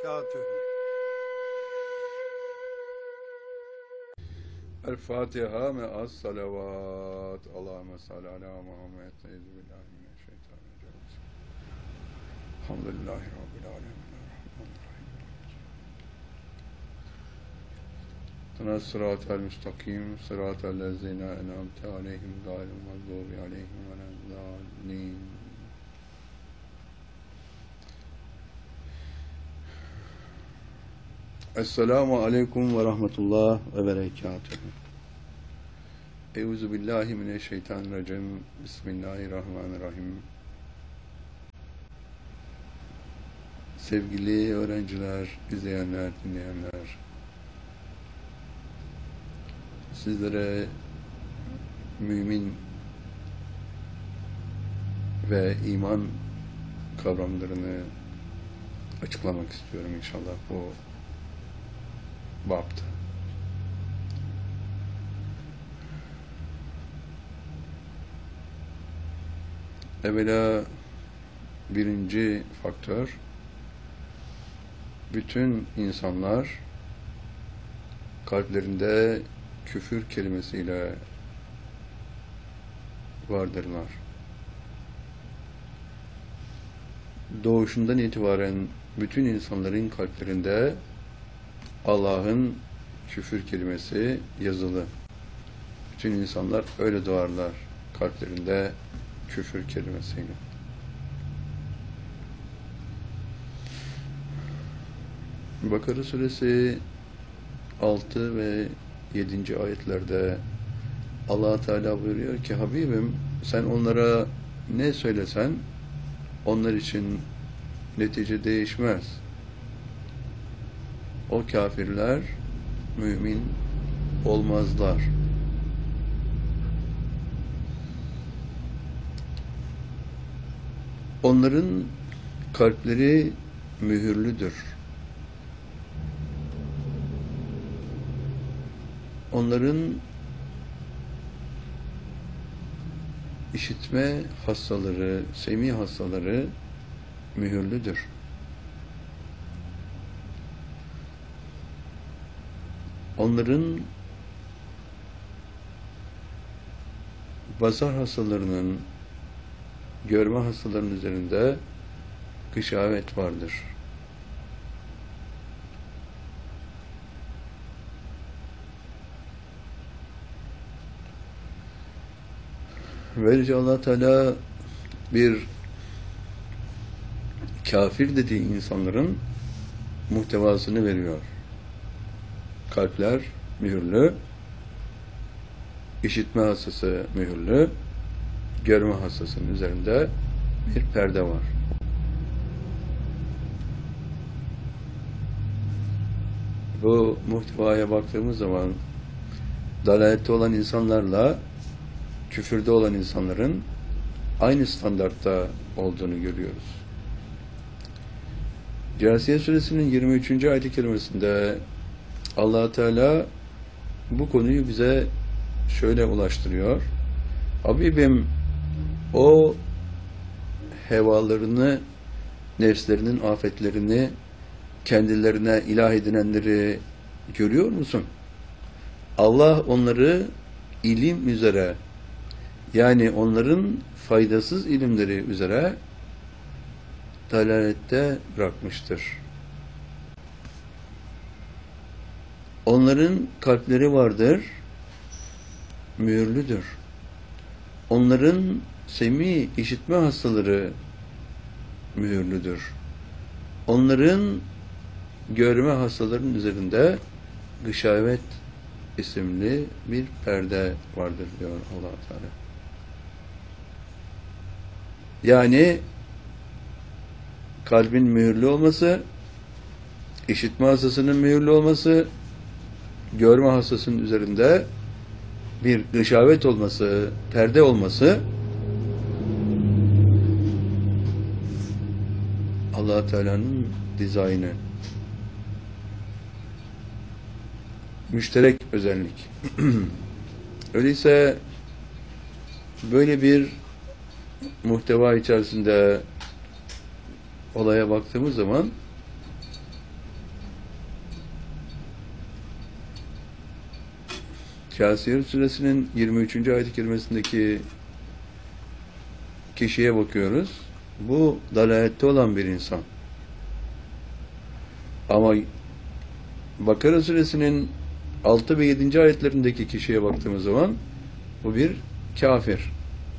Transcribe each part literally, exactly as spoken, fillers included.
وبركاته. El-Fatiha me'as salavat. Allahümme salli ala Muhammed. Euzubillahimineşşeytanirracim. Elhamdülillahi Rabbil alemin. Tına sıratel müstakim, sıratel lezine en'amte aleyhim gayril mağdubi aleyhim velezzallin. Esselamu aleyküm ve rahmetullah ve berekatuhu. Euzubillahimineşşeytanirracim. Bismillahirrahmanirrahim. Sevgili öğrenciler, izleyenler, dinleyenler, sizlere mümin ve iman kavramlarını açıklamak istiyorum inşallah bu bapta. Evvela birinci faktör, bütün insanlar kalplerinde küfür kelimesiyle vardırlar. Doğuşundan itibaren bütün insanların kalplerinde Allah'ın küfür kelimesi yazılı. Bütün insanlar öyle doğarlar, kalplerinde küfür kelimesiyle. Bakara suresi altı ve yedinci ayetlerde Allah Teala buyuruyor ki, Habibim sen onlara ne söylesen onlar için netice değişmez. O kafirler mümin olmazlar. Onların kalpleri mühürlüdür. Onların işitme hastaları, semi hastaları mühürlüdür. Onların basar hastalarının, görme hastalarının üzerinde gışavet vardır. Böylece Allah Teala bir kafir dediği insanların muhtevasını veriyor. Kalpler mühürlü, işitme hastası mühürlü, görme hastasının üzerinde bir perde var. Bu muhtevaya baktığımız zaman dalalette olan insanlarla küfürde olan insanların aynı standartta olduğunu görüyoruz. Câsiye suresinin yirmi üçüncü ayet-i kerimesinde Allah Teala bu konuyu bize şöyle ulaştırıyor. Habibim o hevalarını, nefslerinin afetlerini kendilerine ilah edinenleri görüyor musun? Allah onları ilim üzere, yani onların faydasız ilimleri üzere dalalette bırakmıştır. Onların kalpleri vardır, mühürlüdür. Onların semi, işitme hastaları mühürlüdür. Onların görme hastalarının üzerinde gışavet isimli bir perde vardır diyor Allah Teala. Yani kalbin mühürlü olması, işitme hastasının mühürlü olması, görme hastasının üzerinde bir gışavet olması, perde olması Allah Teala'nın dizaynı. Müşterek özellik. Öyleyse böyle bir muhteva içerisinde olaya baktığımız zaman Kâsiye Suresinin yirmi üçüncü ayet-i kerimesindeki kişiye bakıyoruz. Bu dalalette olan bir insan. Ama Bakara Suresinin altı ve yedinci ayetlerindeki kişiye baktığımız zaman bu bir kafir.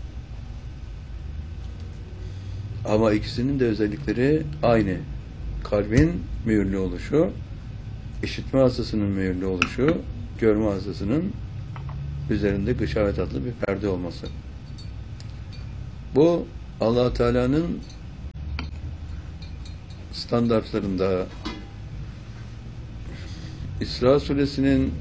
Ama ikisinin de özellikleri aynı. Kalbin mühürlü oluşu, işitme hastasının mühürlü oluşu, görme hastasının üzerinde gışavet adlı bir perde olması. Bu Allah Teala'nın standartlarında İsra Suresinin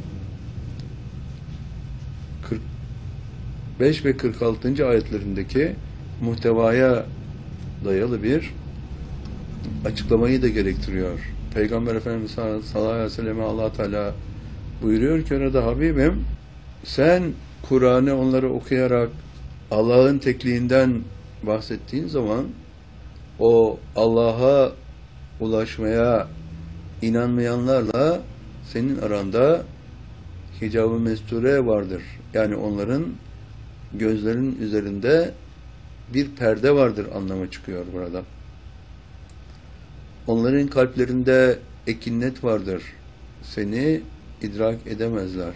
kırk beş ve kırk altıncı ayetlerindeki muhtevaya dayalı bir açıklamayı da gerektiriyor. Peygamber Efendimiz sallallahu aleyhi ve selleme Allah Teala buyuruyor ki orada, Habibim sen Kur'an'ı onları okuyarak Allah'ın tekliğinden bahsettiğin zaman o Allah'a ulaşmaya inanmayanlarla senin aranda hicab-ı mesture vardır. Yani onların gözlerinin üzerinde bir perde vardır anlamı çıkıyor burada. Onların kalplerinde ekinnet vardır. Seni idrak edemezler.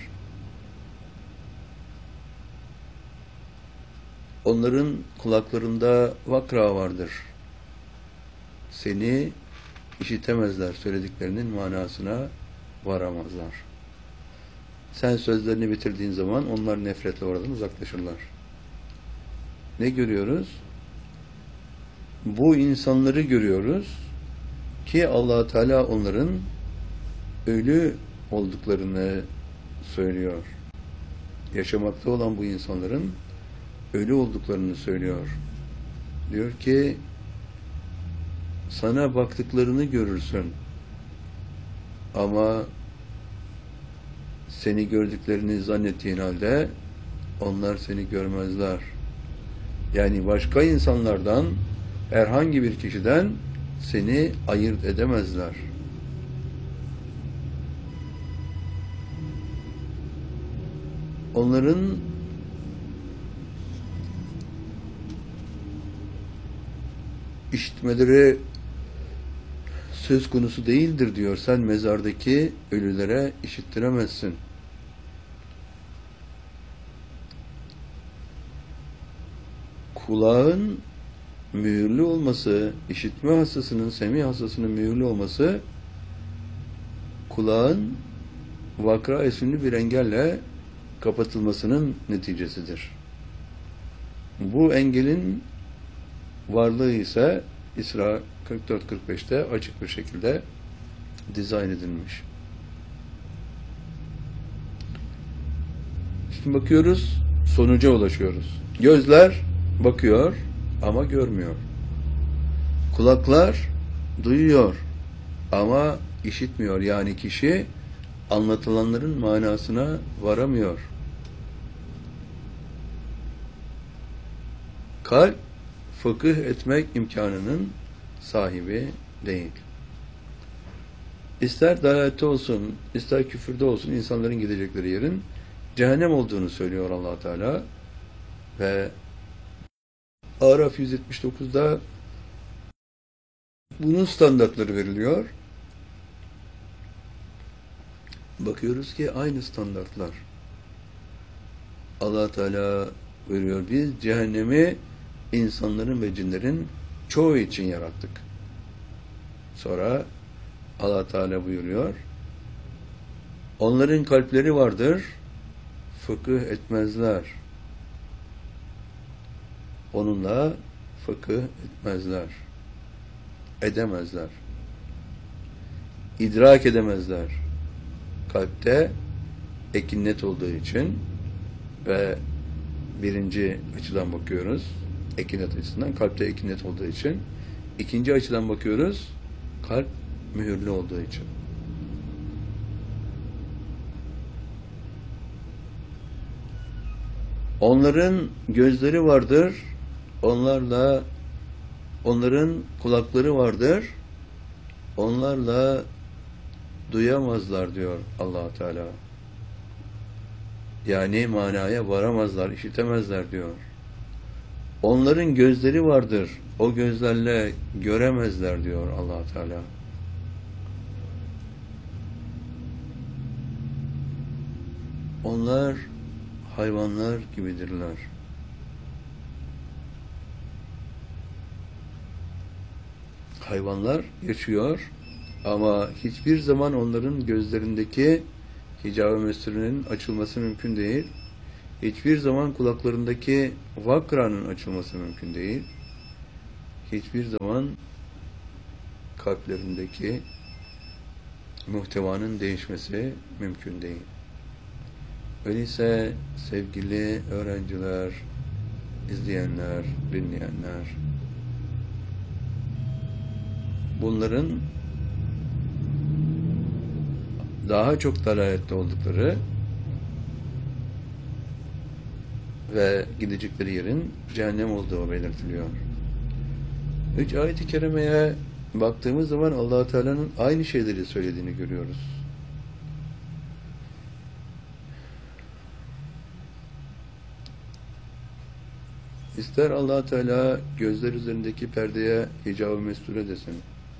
Onların kulaklarında vakra vardır. Seni işitemezler. Söylediklerinin manasına varamazlar. Sen sözlerini bitirdiğin zaman onlar nefretle oradan uzaklaşırlar. Ne görüyoruz? Bu insanları görüyoruz ki Allah Teala onların ölü olduklarını söylüyor. Yaşamakta olan bu insanların ölü olduklarını söylüyor. Diyor ki sana baktıklarını görürsün ama seni gördüklerini zannettiğin halde onlar seni görmezler. Yani başka insanlardan, herhangi bir kişiden seni ayırt edemezler. Onların işitmeleri söz konusu değildir diyor. Sen mezardaki ölülere işittiremezsin. Kulağın mühürlü olması, işitme hastasının, semi hastasının mühürlü olması, kulağın vakra isimli bir engelle kapatılmasının neticesidir. Bu engelin varlığı ise İsra kırk dört kırk beşte açık bir şekilde dizayn edilmiş. Şimdi bakıyoruz, sonuca ulaşıyoruz. Gözler bakıyor ama görmüyor. Kulaklar duyuyor ama işitmiyor. Yani kişi anlatılanların manasına varamıyor. Kalp fıkıh etmek imkanının sahibi değil. İster dalalette olsun, ister küfürde olsun insanların gidecekleri yerin cehennem olduğunu söylüyor Allah Teala ve Araf yüz yetmiş dokuzda bunun standartları veriliyor. Bakıyoruz ki aynı standartlar. Allah Teala veriyor. Biz cehennemi insanların ve cinlerin çoğu için yarattık. Sonra Allah Teala buyuruyor. Onların kalpleri vardır, fıkıh etmezler. Onunla fıkıh etmezler. Edemezler. İdrak edemezler. Kalpte ekinnet olduğu için ve birinci açıdan bakıyoruz. Ekinnet açısından, kalpte ekinnet olduğu için. İkinci açıdan bakıyoruz. Kalp mühürlü olduğu için. Onların gözleri vardır. Onlarla onların kulakları vardır. Onlarla duyamazlar diyor Allah Teala. Yani manaya varamazlar, işitemezler diyor. Onların gözleri vardır. O gözlerle göremezler diyor Allah Teala. Onlar hayvanlar gibidirler. Hayvanlar yaşıyor ama hiçbir zaman onların gözlerindeki hicab-ı mesturinin açılması mümkün değil. Hiçbir zaman kulaklarındaki vakranın açılması mümkün değil. Hiçbir zaman kalplerindeki muhtevanın değişmesi mümkün değil. Öyleyse sevgili öğrenciler, izleyenler, dinleyenler, bunların daha çok dalalette oldukları ve gidecekleri yerin cehennem olduğu belirtiliyor. Üç ayet-i kerimeye baktığımız zaman Allah-u Teala'nın aynı şeyleri söylediğini görüyoruz. İster Allah Teala gözler üzerindeki perdeye hicab-ı mesture desin.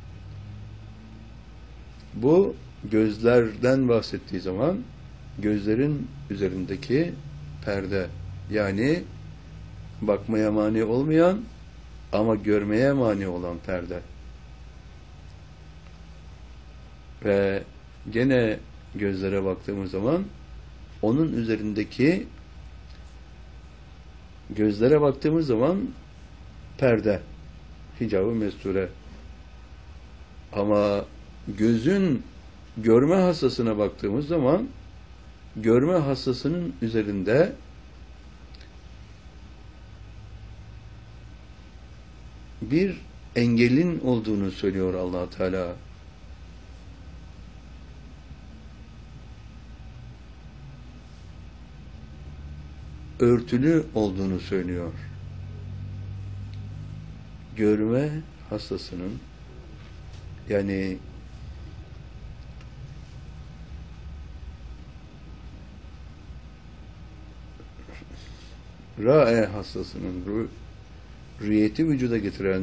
Bu gözlerden bahsettiği zaman gözlerin üzerindeki perde, yani bakmaya mani olmayan ama görmeye mani olan perde. Ve gene gözlere baktığımız zaman onun üzerindeki gözlere baktığımız zaman perde, hicab-ı mesture. Ama gözün görme hassasına baktığımız zaman görme hassasının üzerinde bir engelin olduğunu söylüyor Allah Teala. Örtülü olduğunu söylüyor. Görme hassasının, yani ra'e hassasının, rü, rüyeti vücuda getiren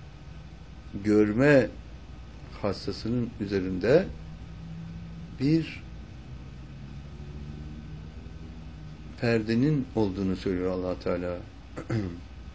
görme hassasının üzerinde bir perdenin olduğunu söylüyor Allah Teala.